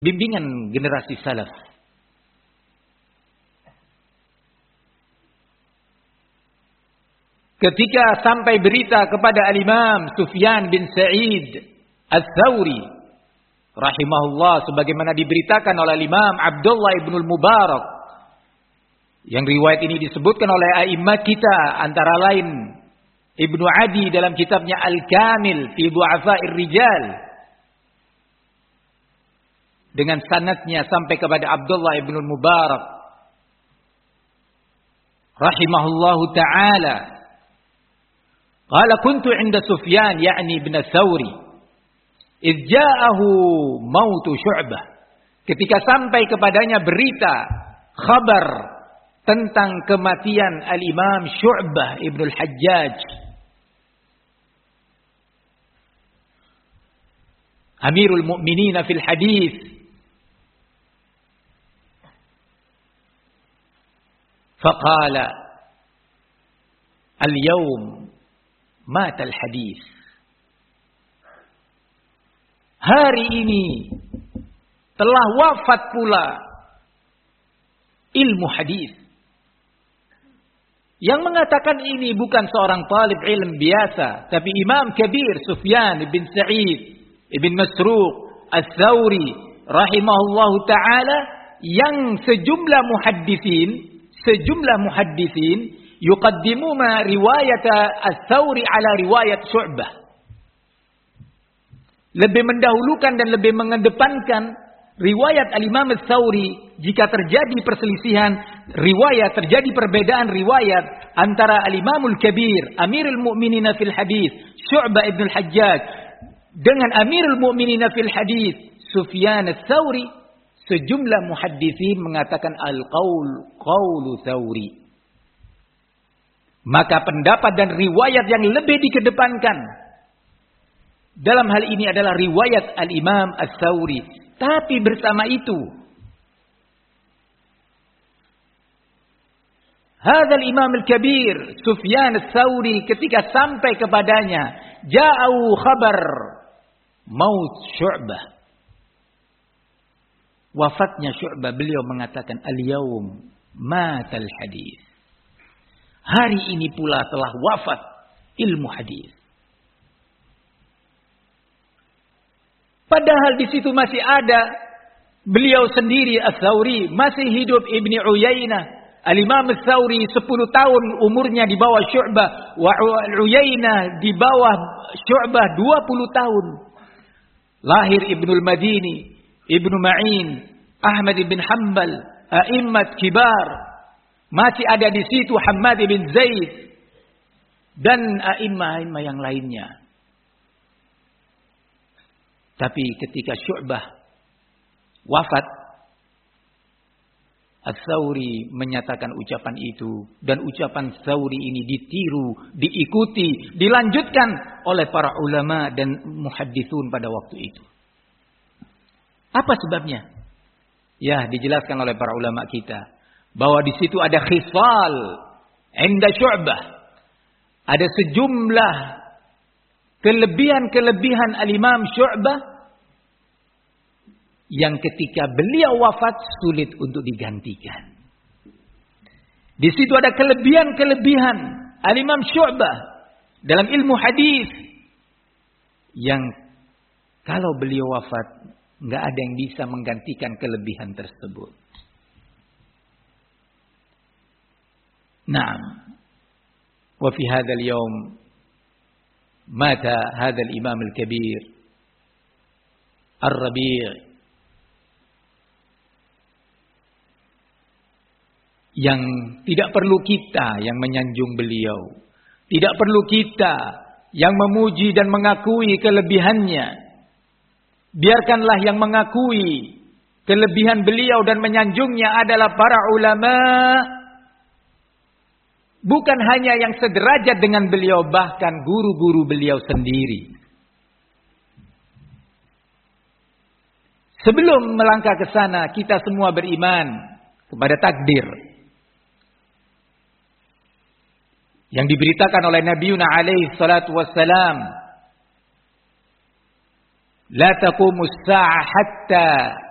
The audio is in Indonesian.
bimbingan generasi salaf. Ketika sampai berita kepada Al-Imam Sufyan bin Sa'id Ats-Tsauri rahimahullah, sebagaimana diberitakan oleh Imam Abdullah ibn al-Mubarak, yang riwayat ini disebutkan oleh a'immat kita, antara lain Ibnu Adi dalam kitabnya Al-Kamil fi Du'afa'ir Rijal, dengan sanadnya sampai kepada Abdullah ibn al-Mubarak rahimahullahu ta'ala. Qala kuntu 'inda Sufyan ya'ni ibn Tsauri idh ja'ahu mautu Syu'bah. Ketika sampai kepadanya berita, khabar tentang kematian Al-Imam Syu'bah ibn al-Hajjaj, Amirul Mu'minin fil hadis. Faqala al-yawm mata al-hadis. Hari ini telah wafat pula ilmu hadis. Yang mengatakan ini bukan seorang talib ilm biasa, tapi Imam Kabir Sufyan bin Sa'id ibn Masruq Ats-Tsauri rahimahullahu ta'ala, yang sejumlah muhaddisin yuqaddimuna riwayat Ats-Tsauri ala riwayat Syu'bah. Lebih mendahulukan dan lebih mengedepankan riwayat Al-Imam Ats-Tsauri jika terjadi perselisihan riwayat, terjadi perbedaan riwayat antara Al-Imamul Kabir, Amirul Mu'minin fil hadis, Syu'bah ibn al-Hajjaj, dengan Amirul Mu'minin fil hadis, Sufyan Ats-Tsauri, sejumlah muhaddisin mengatakan al-qaul qaulu Tsauri. Maka pendapat dan riwayat yang lebih dikedepankan dalam hal ini adalah riwayat Al-Imam Ats-Tsauri. Tapi bersama itu, hadzal Imam al-Kabir Sufyan Ats-Tsauri, ketika sampai kepadanya ja'u khabar maut Syu'bah, wafatnya Syu'bah, beliau mengatakan al-yaum matal hadis. Hari ini pula telah wafat ilmu hadis. Padahal di situ masih ada beliau sendiri Ats-Tsauri, masih hidup Ibni Uyainah. Al-Imam Ats-Tsauri 10 tahun umurnya di bawah Syu'bah, wa Uyainah di bawah Syu'bah 20 tahun. Lahir Ibnul Madini, Ibnu Ma'in, Ahmad bin Hanbal, a'immat kibar. Masih ada di situ Hammad bin Zaid dan a'immah yang lainnya. Tapi ketika Syu'bah wafat, Ats-Tsauri menyatakan ucapan itu, dan ucapan Ats-Tsauri ini ditiru, diikuti, dilanjutkan oleh para ulama dan muhadditsun pada waktu itu. Apa sebabnya? Ya, dijelaskan oleh para ulama kita bahwa di situ ada khisal inda Syu'bah. Ada sejumlah kelebihan Al-Imam Syu'bah yang ketika beliau wafat sulit untuk digantikan. Di situ ada kelebihan Al-Imam Syu'bah dalam ilmu hadis yang kalau beliau wafat enggak ada yang bisa menggantikan kelebihan tersebut. Naam. Wa fi hadzal yaum mata hadzal Imam al-Kabir Ar-Rabi' yang tidak perlu kita yang menyanjung beliau, tidak perlu kita yang memuji dan mengakui kelebihannya. Biarkanlah yang mengakui kelebihan beliau dan menyanjungnya adalah para ulama, bukan hanya yang sederajat dengan beliau, bahkan guru-guru beliau sendiri. Sebelum melangkah ke sana, kita semua beriman kepada takdir yang diberitakan oleh Nabiuna alaihi salatu wassalam. La taqumus sa'ah hatta